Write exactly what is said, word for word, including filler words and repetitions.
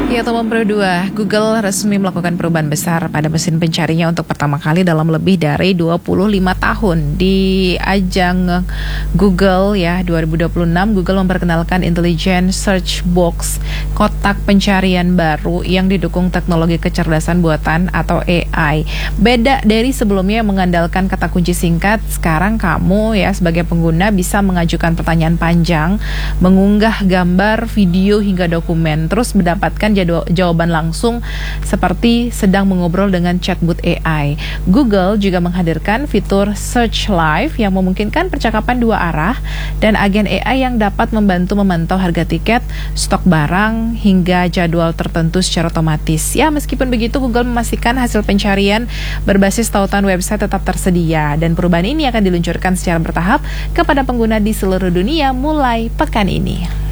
Ya, Tomom Pro dua, Google resmi melakukan perubahan besar pada mesin pencarinya untuk pertama kali dalam lebih dari dua puluh lima tahun. Di ajang Google ya dua ribu dua puluh enam, Google memperkenalkan Intelligent Search Box, kotak pencarian baru yang didukung teknologi kecerdasan buatan atau A I. Beda dari sebelumnya yang mengandalkan kata kunci singkat, sekarang kamu ya sebagai pengguna bisa mengajukan pertanyaan panjang, mengunggah gambar, video hingga dokumen, terus mendapatkan jawaban langsung seperti sedang mengobrol dengan chatbot A I. Google juga menghadirkan fitur Search Live yang memungkinkan percakapan dua arah dan agen A I yang dapat membantu memantau harga tiket, stok barang, hingga jadwal tertentu secara otomatis. Ya, meskipun begitu, Google memastikan hasil pencarian berbasis tautan website tetap tersedia dan perubahan ini akan diluncurkan secara bertahap kepada pengguna di seluruh dunia mulai pekan ini.